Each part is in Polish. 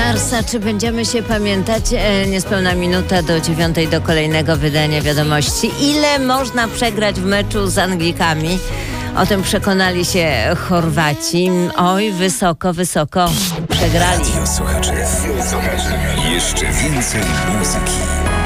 Narsa, czy będziemy się pamiętać? Niespełna minuta do 9 do kolejnego wydania Wiadomości. Ile można przegrać w meczu z Anglikami? O tym przekonali się Chorwaci. Oj, wysoko przegrali. Radio Słuchacze. Jeszcze więcej muzyki.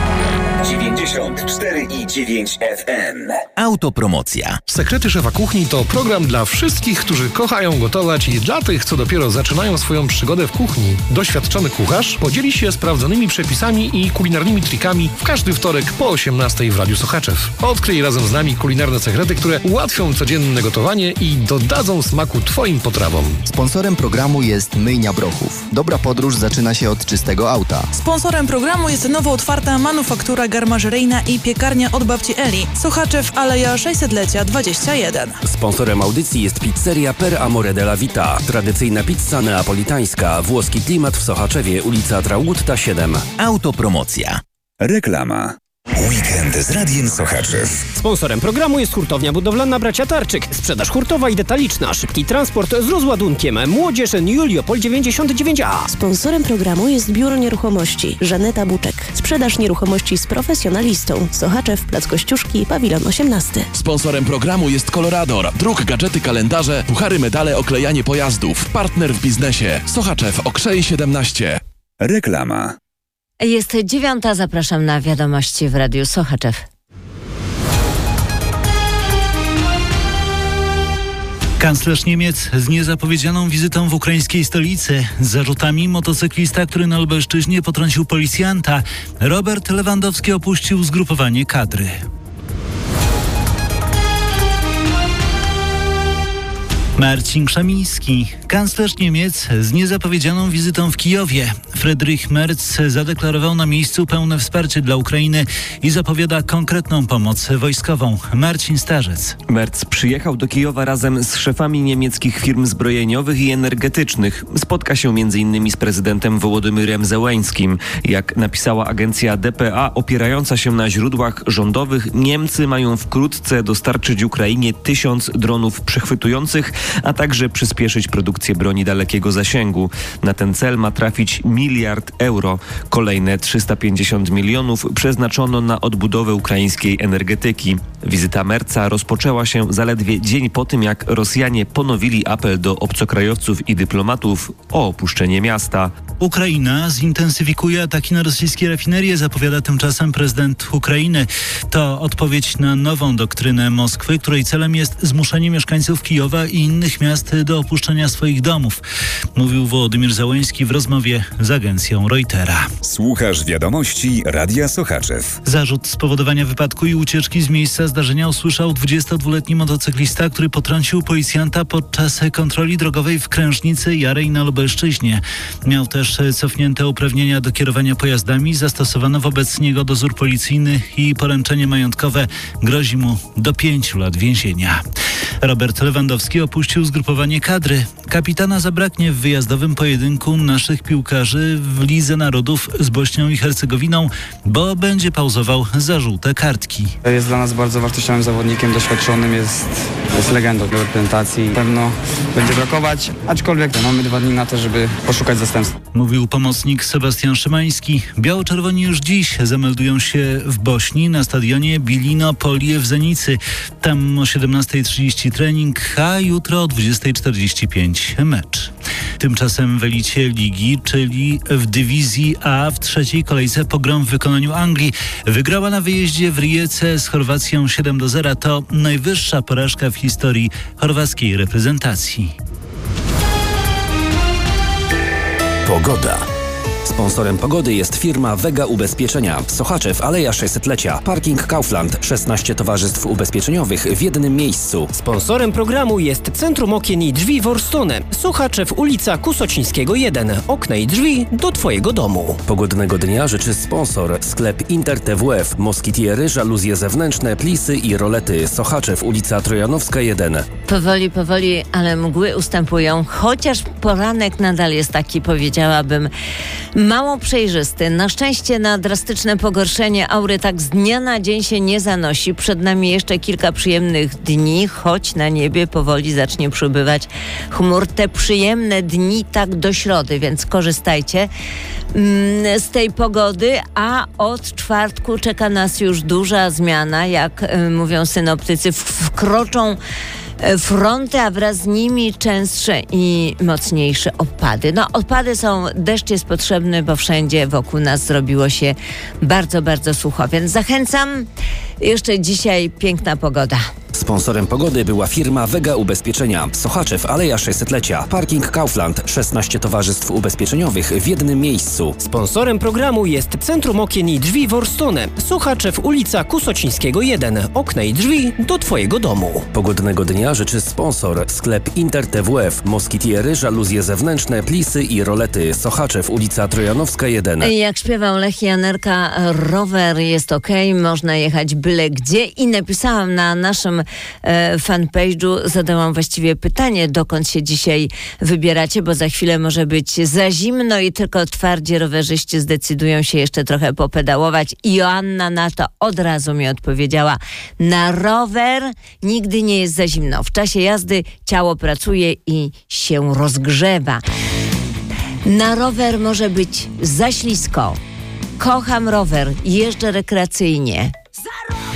94,9 FM. Autopromocja. Sekrety Szefa Kuchni to program dla wszystkich, którzy kochają gotować i dla tych, co dopiero zaczynają swoją przygodę w kuchni. Doświadczony kucharz podzieli się sprawdzonymi przepisami i kulinarnymi trikami w każdy wtorek po 18 w Radiu Sochaczew. Odkryj razem z nami kulinarne sekrety, które ułatwią codzienne gotowanie i dodadzą smaku Twoim potrawom. Sponsorem programu jest Myjnia Brochów. Dobra podróż zaczyna się od czystego auta. Sponsorem programu jest nowo otwarta manufaktura garmażeryjna i piekarnia od babci Eli. Sochaczew, Aleja 600-lecia 21. Sponsorem audycji jest pizzeria Per Amore della Vita. Tradycyjna pizza neapolitańska. Włoski klimat w Sochaczewie, ulica Traugutta 7. Autopromocja. Reklama. Weekend z Radiem Sochaczew. Sponsorem programu jest hurtownia budowlana Bracia Tarczyk. Sprzedaż hurtowa i detaliczna. Szybki transport z rozładunkiem. Młodzież Juliopol 99A. Sponsorem programu jest Biuro Nieruchomości Żaneta Buczek. Sprzedaż nieruchomości z profesjonalistą. Sochaczew, Plac Kościuszki, Pawilon 18. Sponsorem programu jest Colorador. Druk, gadżety, kalendarze, puchary, medale, oklejanie pojazdów. Partner w biznesie. Sochaczew, Okrzej 17. Reklama. Jest 9, zapraszam na Wiadomości w Radiu Sochaczew. Kanclerz Niemiec z niezapowiedzianą wizytą w ukraińskiej stolicy. Z zarzutami motocyklista, który na Lubelszczyźnie potrącił policjanta. Robert Lewandowski opuścił zgrupowanie kadry. Marcin Krzemiński. Kanclerz Niemiec z niezapowiedzianą wizytą w Kijowie. Friedrich Merz zadeklarował na miejscu pełne wsparcie dla Ukrainy i zapowiada konkretną pomoc wojskową. Marcin Starzec. Merz przyjechał do Kijowa razem z szefami niemieckich firm zbrojeniowych i energetycznych. Spotka się m.in. z prezydentem Wołodymyrem Zełeńskim. Jak napisała agencja dpa opierająca się na źródłach rządowych, Niemcy mają wkrótce dostarczyć Ukrainie 1000 dronów przechwytujących, a także przyspieszyć produkcję broni dalekiego zasięgu. Na ten cel ma trafić 1 miliard euro. Kolejne 350 milionów przeznaczono na odbudowę ukraińskiej energetyki. Wizyta Merza rozpoczęła się zaledwie dzień po tym, jak Rosjanie ponowili apel do obcokrajowców i dyplomatów o opuszczenie miasta. Ukraina zintensyfikuje ataki na rosyjskie rafinerie, zapowiada tymczasem prezydent Ukrainy. To odpowiedź na nową doktrynę Moskwy, której celem jest zmuszenie mieszkańców Kijowa i innych miast do opuszczenia swoich domów, mówił Wołodymyr Zełeński w rozmowie z agencją Reutera. Słuchasz Wiadomości Radia Sochaczew. Zarzut spowodowania wypadku i ucieczki z miejsca zdarzenia usłyszał 22-letni motocyklista, który potrącił policjanta podczas kontroli drogowej w Krężnicy Jarej na Lubelszczyźnie. Miał też cofnięte uprawnienia do kierowania pojazdami, zastosowano wobec niego dozór policyjny i poręczenie majątkowe. Grozi mu do 5 lat więzienia. Robert Lewandowski opuścił zgrupowanie kadry. Kapitana zabraknie w wyjazdowym pojedynku naszych piłkarzy w Lidze Narodów z Bośnią i Hercegowiną, bo będzie pauzował za żółte kartki. Jest dla nas bardzo wartościowym zawodnikiem, doświadczonym, jest legendą reprezentacji. Pewno będzie brakować, aczkolwiek mamy 2 dni na to, żeby poszukać zastępstwa. Mówił pomocnik Sebastian Szymański. Biało-czerwoni już dziś zameldują się w Bośni na stadionie Bilino Polie w Zenicy. Tam o 17:30 trening, a jutro o 20:45 mecz. Tymczasem w elicie ligi, czyli w dywizji A w trzeciej kolejce pogrom w wykonaniu Anglii. Wygrała na wyjeździe w Rijece z Chorwacją 7-0. To najwyższa porażka w historii chorwackiej reprezentacji. Pogoda. Sponsorem pogody jest firma Vega Ubezpieczenia. Sochaczew, Aleja 600-lecia. Parking Kaufland. 16 towarzystw ubezpieczeniowych w jednym miejscu. Sponsorem programu jest Centrum Okien i Drzwi Worstone. Sochaczew, ulica Kusocińskiego 1. Okna i drzwi do Twojego domu. Pogodnego dnia życzy sponsor. Sklep Inter TWF. Moskitiery, żaluzje zewnętrzne, plisy i rolety. Sochaczew, ulica Trojanowska 1. Powoli, ale mgły ustępują, chociaż poranek nadal jest taki, powiedziałabym, Mało przejrzysty. Na szczęście na drastyczne pogorszenie aury tak z dnia na dzień się nie zanosi. Przed nami jeszcze kilka przyjemnych dni, choć na niebie powoli zacznie przybywać chmur. Te przyjemne dni tak do środy, więc korzystajcie z tej pogody, a od czwartku czeka nas już duża zmiana. Jak mówią synoptycy, wkroczą fronty, a wraz z nimi częstsze i mocniejsze opady. Opady są, deszcz jest potrzebny, bo wszędzie wokół nas zrobiło się bardzo, bardzo sucho. Więc zachęcam, jeszcze dzisiaj piękna pogoda. Sponsorem pogody była firma Vega Ubezpieczenia. Sochaczew, Aleja 600-lecia. Parking Kaufland. 16 towarzystw ubezpieczeniowych w jednym miejscu. Sponsorem programu jest Centrum Okien i Drzwi Worstone. Sochaczew, ulica Kusocińskiego 1. Okna i drzwi do Twojego domu. Pogodnego dnia życzy sponsor. Sklep Inter TWF. Moskitiery, żaluzje zewnętrzne, plisy i rolety. Sochaczew, ulica Trojanowska 1. Jak śpiewał Lech Janerka, rower jest okej, można jechać byle gdzie i napisałam na naszym fanpage'u, zadałam właściwie pytanie, dokąd się dzisiaj wybieracie, bo za chwilę może być za zimno i tylko twardzi rowerzyści zdecydują się jeszcze trochę popedałować. I Joanna na to od razu mi odpowiedziała: na rower nigdy nie jest za zimno. W czasie jazdy ciało pracuje i się rozgrzewa. Na rower może być za ślisko. Kocham rower, jeżdżę rekreacyjnie.